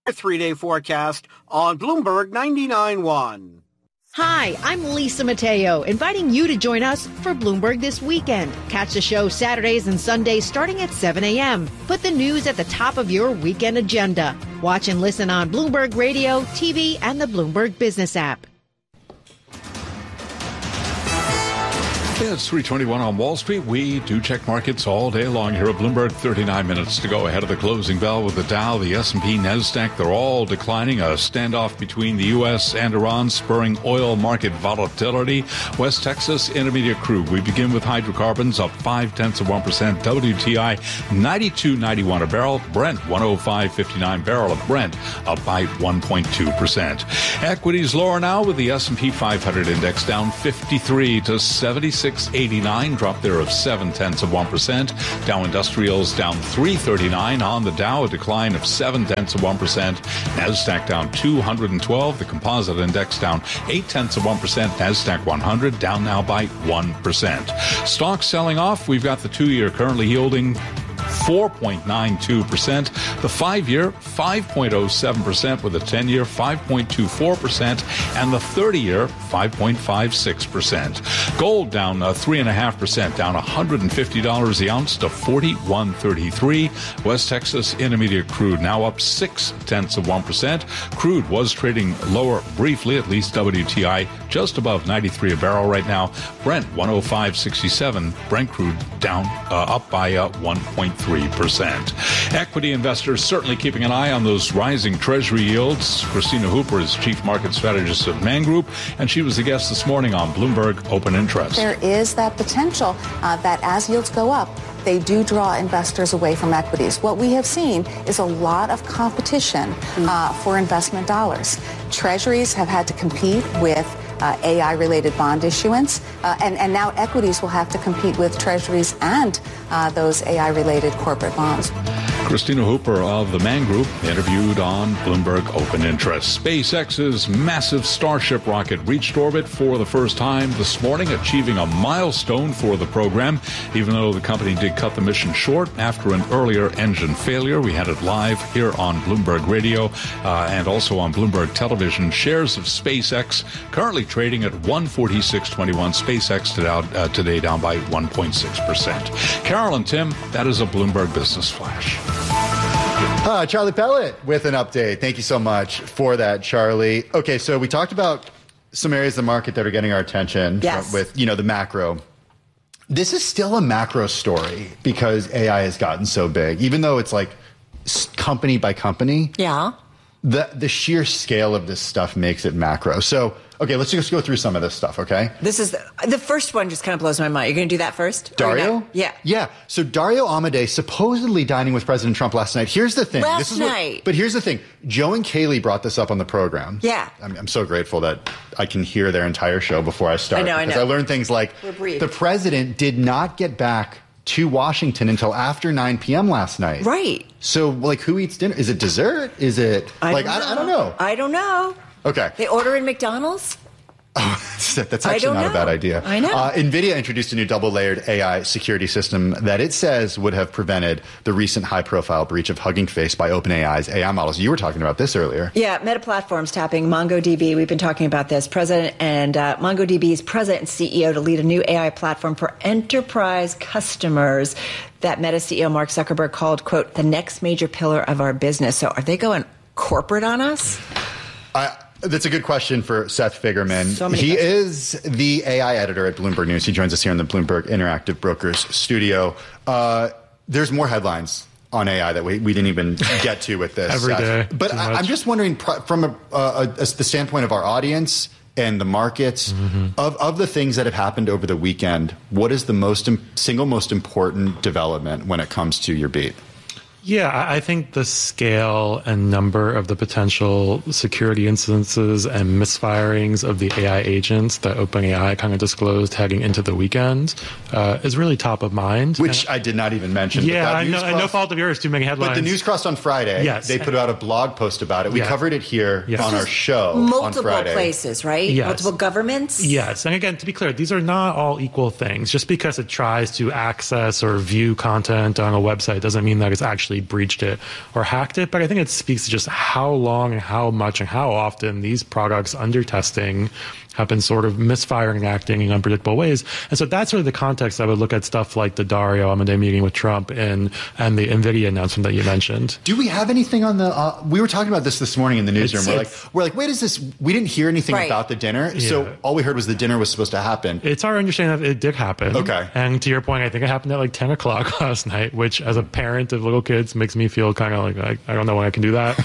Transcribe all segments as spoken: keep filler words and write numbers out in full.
Three-day forecast on Bloomberg ninety-nine point one. Hi, I'm Lisa Mateo, inviting you to join us for Bloomberg This Weekend. Catch the show Saturdays and Sundays starting at seven a.m. Put the news at the top of your weekend agenda. Watch and listen on Bloomberg Radio, T V, and the Bloomberg Business app. It's three twenty-one on Wall Street. We do check markets all day long here at Bloomberg. thirty-nine minutes to go ahead of the closing bell with the Dow, the S and P, NASDAQ. They're all declining. A standoff between the U S and Iran spurring oil market volatility. West Texas Intermediate crude. We begin with hydrocarbons up five-tenths of one percent. W T I ninety-two ninety-one a barrel. Brent one oh five fifty-nine barrel of Brent up by one point two percent. Equities lower now with the S and P five hundred index down fifty-three to seventy-six eighty-nine, drop there of seven-tenths of one percent. Dow Industrials down three thirty-nine on the Dow, a decline of seven-tenths of one percent. NASDAQ down two hundred twelve. The composite index down eight-tenths of one percent. NASDAQ one hundred down now by one percent. Stocks selling off. We've got the two-year currently yielding four point nine two percent. The five-year, five point oh seven percent, with the ten-year, five point two four percent, and the thirty-year, five point five six percent. Gold down uh, three point five percent, down one hundred fifty dollars the ounce to forty-one thirty-three. West Texas Intermediate crude now up six-tenths of one percent. Crude was trading lower briefly, at least W T I just above ninety-three a barrel right now. Brent one oh five sixty-seven. Brent crude down, uh, up by uh, one point three percent. Equity investors certainly keeping an eye on those rising Treasury yields. Christina Hooper is Chief Market Strategist at Man Group, and she was the guest this morning on Bloomberg Open Interest. There is that potential uh, that as yields go up, they do draw investors away from equities. What we have seen is a lot of competition uh, for investment dollars. Treasuries have had to compete with uh, A I-related bond issuance, uh, and, and now equities will have to compete with Treasuries and uh, those A I-related corporate bonds. Christina Hooper of the Man Group interviewed on Bloomberg Open Interest. SpaceX's massive Starship rocket reached orbit for the first time this morning, achieving a milestone for the program, even though the company did cut the mission short after an earlier engine failure. We had it live here on Bloomberg Radio uh, and also on Bloomberg Television. Shares of SpaceX currently trading at one forty-six twenty-one. SpaceX today, uh, today down by one point six percent. Carol and Tim, that is a Bloomberg Business Flash. Uh, Charlie Pellet with an update. Thank you so much for that, Charlie. Okay, so we talked about some areas of the market that are getting our attention. Yes. With, you know, the macro. This is still a macro story because A I has gotten so big, even though it's like company by company. Yeah. The, the sheer scale of this stuff makes it macro. So, okay, let's just go through some of this stuff, okay? This is the, the first one just kind of blows my mind. You're going to do that first? Dario? Yeah. Yeah. So Dario Amodei supposedly dining with President Trump last night. Here's the thing. Last this is night. What, but here's the thing. Joe and Kaylee brought this up on the program. Yeah. I'm, I'm so grateful that I can hear their entire show before I start. I know, I know. Because I learned things like We're briefed. the president did not get back to Washington until after nine p.m. last night. Right. So, like, who eats dinner? Is it dessert? Is it, I like, don't I, I don't know. I don't know. Okay. They order in McDonald's? Oh, that's I actually don't not know. a bad idea. I know. Uh, NVIDIA introduced a new double-layered A I security system that it says would have prevented the recent high-profile breach of Hugging Face by OpenAI's A I models. You were talking about this earlier. Yeah, Meta Platforms tapping MongoDB. We've been talking about this. President and uh, MongoDB's president and C E O to lead a new A I platform for enterprise customers that Meta C E O Mark Zuckerberg called, quote, the next major pillar of our business. So are they going corporate on us? I That's a good question for Seth Figerman. So many he questions. is the A I editor at Bloomberg News. He joins us here in the Bloomberg Interactive Brokers studio. Uh, there's more headlines on A I that we, we didn't even get to with this. Every day. But I, I'm just wondering, from a, uh, a, the standpoint of our audience and the markets, mm-hmm. of, of the things that have happened over the weekend, what is the most single most important development when it comes to your beat? Yeah, I think the scale and number of the potential security incidences and misfirings of the A I agents that OpenAI kind of disclosed heading into the weekend uh, is really top of mind. Which and, I did not even mention. Yeah, but I know, crossed, no fault of yours, too many headlines. But the news crossed on Friday. Yes. They put out a blog post about it. We yes. covered it here yes. on our show Multiple on Friday. places, right? Yes. Multiple governments? Yes. And again, to be clear, these are not all equal things. Just because it tries to access or view content on a website doesn't mean that it's actually potentially breached it or hacked it. But I think it speaks to just how long and how much and how often these products under testing have been sort of misfiring and acting in unpredictable ways. And so that's sort of the context I would look at stuff like the Dario Amodei meeting with Trump and, and the NVIDIA announcement that you mentioned. Do we have anything on the, uh, we were talking about this this morning in the newsroom. It's, we're it's, like, we're like, wait, is this, we didn't hear anything right. about the dinner. Yeah. So all we heard was the dinner was supposed to happen. It's our understanding that it did happen. Okay. And to your point, I think it happened at like ten o'clock last night, which as a parent of little kids makes me feel kind of like, I, I don't know when I can do that.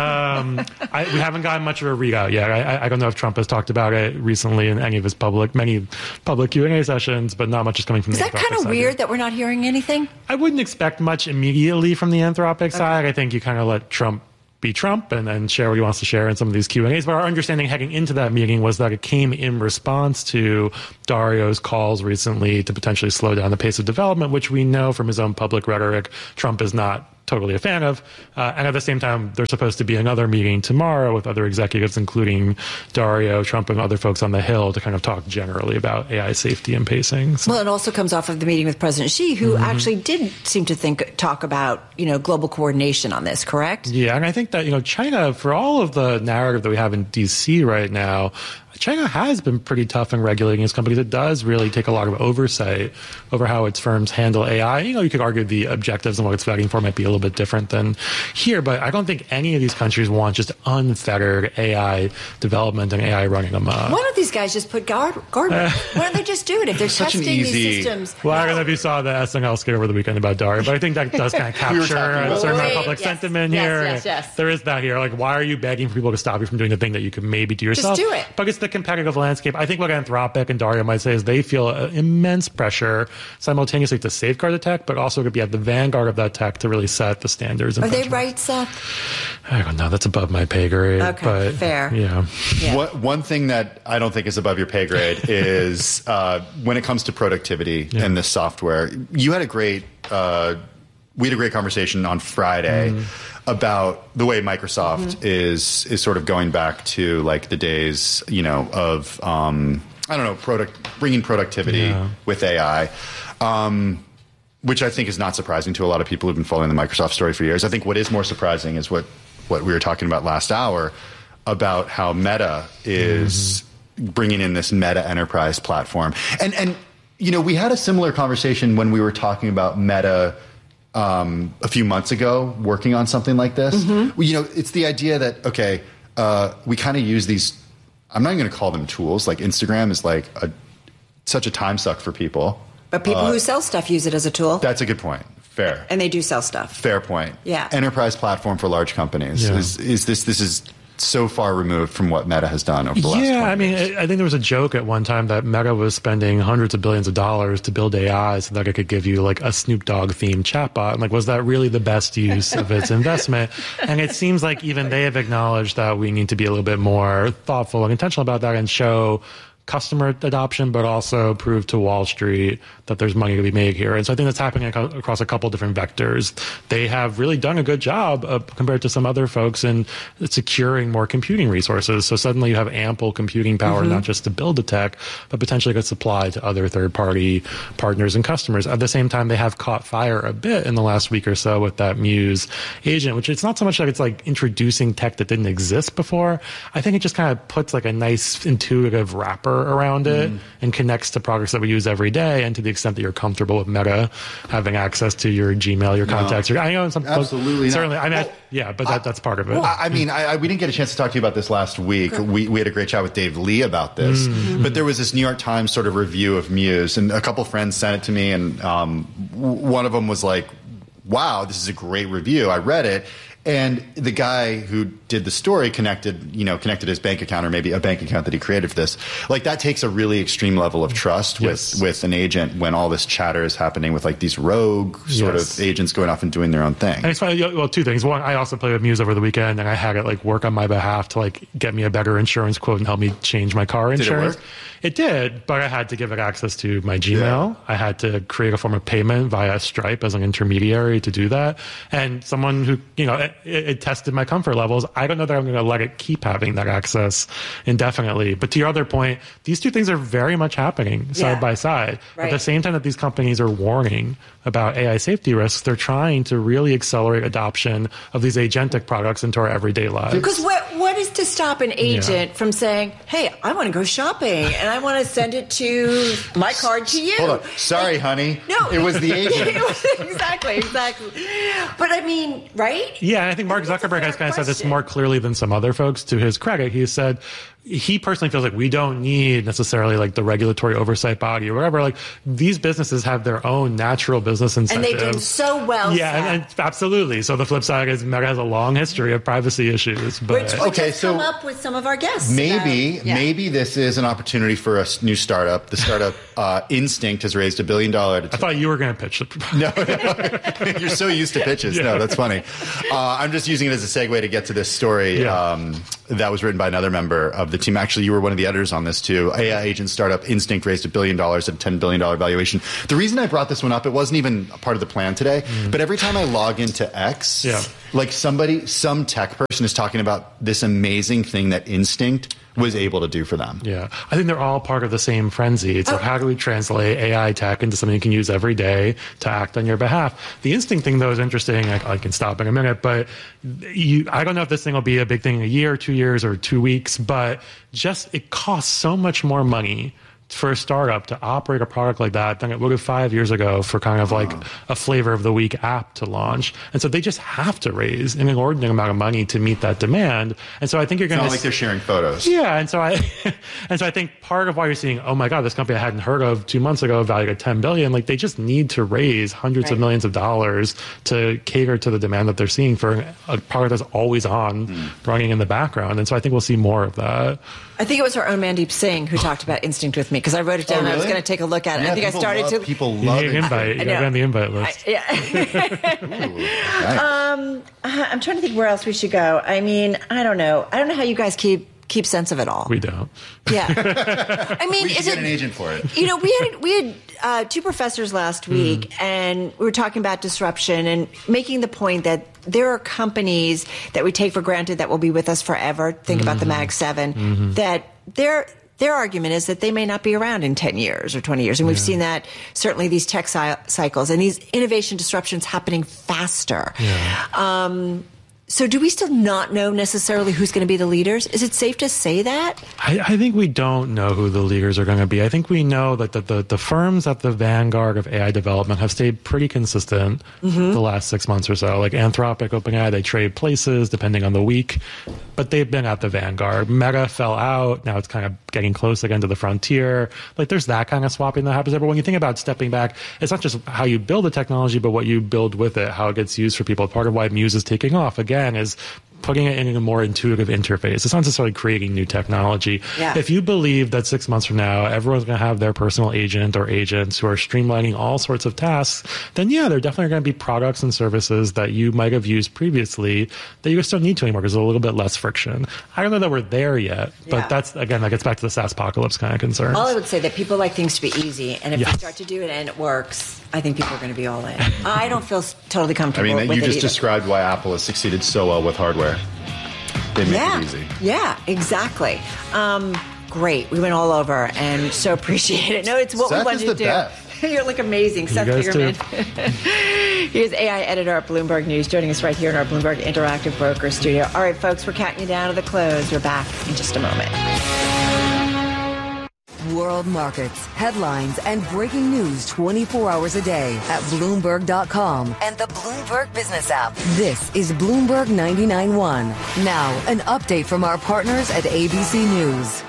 um, I, we haven't gotten much of a readout yet. I, I don't know if Trump has talked about it recently in any of his public, many public Q and A sessions, but not much is coming from is the that Anthropic kind of side weird yet. that we're not hearing anything? I wouldn't expect much immediately from the Anthropic okay. side. I think you kind of let Trump be Trump and then share what he wants to share in some of these Q and A's. But our understanding heading into that meeting was that it came in response to Dario's calls recently to potentially slow down the pace of development, which we know from his own public rhetoric Trump is not totally a fan of. Uh, and at the same time, there's supposed to be another meeting tomorrow with other executives, including Dario, Trump, and other folks on the Hill to kind of talk generally about A I safety and pacing. So. Well, it also comes off of the meeting with President Xi, who mm-hmm. actually did seem to think talk about, you know, global coordination on this, correct? Yeah, and I think that, you know, China, for all of the narrative that we have in D C right now, China has been pretty tough in regulating its companies. It does really take a lot of oversight over how its firms handle A I. You know, you could argue the objectives and what it's fighting for might be a little bit different than here, but I don't think any of these countries want just unfettered A I development and A I running amok. Why don't these guys just put guard guard? Why don't they just do it if they're Such an testing easy- these systems? Well, no. I don't know if you saw the S N L skit over the weekend about Dario, but I think that does kind of We were capture talking a about certain amount of that. public Yes, sentiment yes, here. yes, yes. There is that here. Like, why are you begging for people to stop you from doing the thing that you could maybe do yourself? do it. But it's the competitive landscape. I think what Anthropic and Dario might say is they feel uh, immense pressure simultaneously to safeguard the tech, but also to be at the vanguard of that tech to really set the standards. And Are they benchmarks. right, Seth? I don't know. That's above my pay grade. Okay, but, fair. Yeah. Yeah. What, one thing that I don't think is above your pay grade is uh, when it comes to productivity Yeah. and this software. You had a great, uh, we had a great conversation on Friday mm. about the way Microsoft mm-hmm. is is sort of going back to like the days, you know, of um, I don't know, product bringing productivity Yeah. with A I. Um, which I think is not surprising to a lot of people who've been following the Microsoft story for years. I think what is more surprising is what, what we were talking about last hour about how Meta is mm-hmm. bringing in this Meta enterprise platform. And, and, you know, we had a similar conversation when we were talking about Meta um, a few months ago, working on something like this. Mm-hmm. You know, it's the idea that, okay, uh, we kind of use these, I'm not even going to call them tools, like Instagram is like a, such a time suck for people. But people uh, who sell stuff use it as a tool. That's a good point. Fair. And they do sell stuff. Fair point. Yeah. Enterprise platform for large companies. Yeah. Is, is this this is so far removed from what Meta has done over the last Yeah, twenty I mean, years. I think there was a joke at one time that Meta was spending hundreds of billions of dollars to build A I so that it could give you like a Snoop Dogg themed chatbot. And like, was that really the best use of its investment? And it seems like even they have acknowledged that we need to be a little bit more thoughtful and intentional about that and show customer adoption, but also prove to Wall Street that there's money to be made here. And so I think that's happening ac- across a couple different vectors. They have really done a good job uh, compared to some other folks in securing more computing resources. So suddenly you have ample computing power, mm-hmm. not just to build the tech, but potentially could supply to other third-party partners and customers. At the same time, they have caught fire a bit in the last week or so with that Muse agent, which it's not so much that it's like introducing tech that didn't exist before. I think it just kind of puts like a nice intuitive wrapper around it mm. and connects to products that we use every day. And to the extent that you're comfortable with Meta having access to your Gmail, your contacts, no. your, I know some absolutely certainly. not. I mean, well, I, yeah, but that, that's part of it. Well, I mean, I, I, we didn't get a chance to talk to you about this last week. We, we had a great chat with Dave Lee about this, mm-hmm. but there was this New York Times sort of review of Muse, and a couple friends sent it to me, and um, one of them was like, "Wow, this is a great review." I read it. And the guy who did the story connected, you know, connected his bank account or maybe a bank account that he created for this. Like that takes a really extreme level of trust yes. with, with an agent when all this chatter is happening with like these rogue sort yes. of agents going off and doing their own thing. And it's funny, well, two things. One, I also played with Muse over the weekend and I had it like work on my behalf to like get me a better insurance quote and help me change my car insurance. Did it work? It did, but I had to give it access to my Gmail. Yeah. I had to create a form of payment via Stripe as an intermediary to do that. And someone who, you know, but it, it tested my comfort levels. I don't know that I'm going to let it keep having that access indefinitely. But to your other point, these two things are very much happening side yeah. by side. Right. At the same time that these companies are warning about A I safety risks, they're trying to really accelerate adoption of these agentic products into our everyday lives. Because what, what is to stop an agent Yeah. from saying, hey, I want to go shopping and I want to send it to my card to you? Hold on. Sorry, Like, honey. No. It was the agent. exactly, exactly. But I mean, right? Yeah, and I think Mark I mean, Zuckerberg has it's a fair kind of said this question. more clearly than some other folks. To his credit, he said he personally feels like we don't need necessarily like the regulatory oversight body or whatever. Like these businesses have their own natural business And incentives. they did so well. Yeah, and, and absolutely. So the flip side is Meta has a long history of privacy issues. But Which, which Okay, has so come up with some of our guests. Maybe, about- yeah. maybe this is an opportunity for a s- new startup. The startup uh, Instinct has raised a billion dollar. I thought you were going to pitch it. No, no. You're so used to pitches. Yeah. No, that's funny. Uh, I'm just using it as a segue to get to this story Yeah. um, that was written by another member of the team. Actually, you were one of the editors on this too. A I agent startup Instinct raised a billion dollars at a ten billion dollars valuation. The reason I brought this one up, it wasn't even a part of the plan today, mm. but every time I log into X, Yeah. like somebody, some tech person is talking about this amazing thing that Instinct was able to do for them. Yeah, I think they're all part of the same frenzy. It's like, how do we translate A I tech into something you can use every day to act on your behalf? The Instinct thing, though, is interesting. I, I can stop in a minute, but you, I don't know if this thing will be a big thing in a year, two years, or two weeks, but just it costs so much more money for a startup to operate a product like that than it would have five years ago for kind of like a flavor of the week app to launch. And so they just have to raise an inordinate amount of money to meet that demand. And so I think you're going It's to not like they're sharing photos. Yeah, and so I, and so I think part of why you're seeing, oh my God, this company I hadn't heard of two months ago valued at ten billion. Like they just need to raise hundreds Right. of millions of dollars to cater to the demand that they're seeing for a product that's always on, Mm. running in the background. And so I think we'll see more of that. I think it was our own Mandeep Singh who talked about Instinct with me because I wrote it down. Oh, and I was really? going to take a look at it. Yeah, I think I people started love, to. People You love need an it. invite. You I got to know. be on the invite list. I, yeah. Ooh, nice. um, I'm trying to think where else we should go. I mean, I don't know. I don't know how you guys keep keep sense of it all. We don't. Yeah. I mean, we should is get it an agent for it. You know, we had we had uh, two professors last week, mm. and we were talking about disruption and making the point that there are companies that we take for granted that will be with us forever. Think mm-hmm. about the Mag seven. Mm-hmm. That their their argument is that they may not be around in ten years or twenty years, and we've yeah. seen that certainly these tech cy- cycles and these innovation disruptions happening faster. Yeah. Um, So do we still not know necessarily who's going to be the leaders? Is it safe to say that? I, I think we don't know who the leaders are going to be. I think we know that the, the, the firms at the vanguard of A I development have stayed pretty consistent mm-hmm. the last six months or so. Like Anthropic, OpenAI, they trade places depending on the week, but they've been at the vanguard. Meta fell out. Now it's kind of getting close again to the frontier. Like there's that kind of swapping that happens there. But when you think about stepping back, it's not just how you build the technology, but what you build with it, how it gets used for people. Part of why Muse is taking off again is putting it in a more intuitive interface. It's not necessarily creating new technology. Yeah. If you believe that six months from now, everyone's going to have their personal agent or agents who are streamlining all sorts of tasks, then yeah, there definitely are going to be products and services that you might have used previously that you just don't need to anymore because there's a little bit less friction. I don't know that we're there yet, but Yeah. that's, again, that gets back to the SaaS apocalypse kind of concerns. All I would say that people like things to be easy, and if Yes. you start to do it and it works, I think people are going to be all in. I don't feel s- totally I comfortable mean, with you it just either. described why Apple has succeeded so well with hardware. They make yeah. it easy. Yeah, exactly. Um, great. We went all over and so appreciate it. No, it's what Seth we wanted is the to do. best. You look amazing, You Seth guys Figgerman. He is A I editor at Bloomberg News, joining us right here in our Bloomberg Interactive Broker studio. All right, folks, we're counting you down to the close. We're back in just a moment. World markets, headlines, and breaking news twenty-four hours a day at Bloomberg dot com and the Bloomberg Business app. This is Bloomberg ninety-nine point one. Now, an update from our partners at A B C News.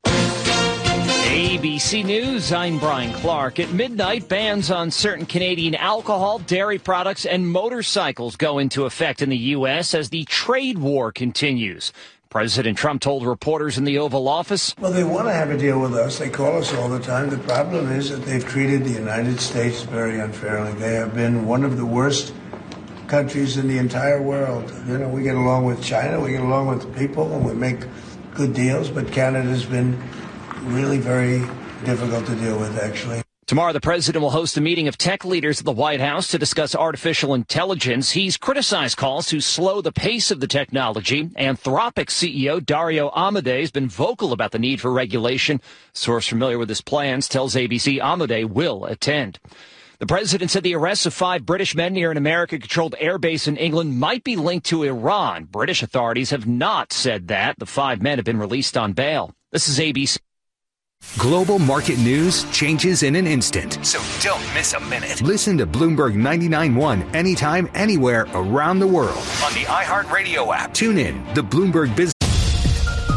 A B C News, I'm Brian Clark. At midnight, bans on certain Canadian alcohol, dairy products, and motorcycles go into effect in the U S as the trade war continues. President Trump told reporters in the Oval Office, well, they want to have a deal with us. They call us all the time. The problem is that they've treated the United States very unfairly. They have been one of the worst countries in the entire world. You know, we get along with China, we get along with people, and we make good deals, but Canada's been really very difficult to deal with, actually. Tomorrow, the president will host a meeting of tech leaders at the White House to discuss artificial intelligence. He's criticized calls to slow the pace of the technology. Anthropic C E O Dario Amodei has been vocal about the need for regulation. A source familiar with his plans tells A B C Amodei will attend. The president said the arrests of five British men near an American-controlled airbase in England might be linked to Iran. British authorities have not said that. The five men have been released on bail. This is A B C. Global market news changes in an instant. So don't miss a minute. Listen to Bloomberg ninety-nine point one anytime, anywhere around the world. On the iHeartRadio app. Tune in. The Bloomberg Business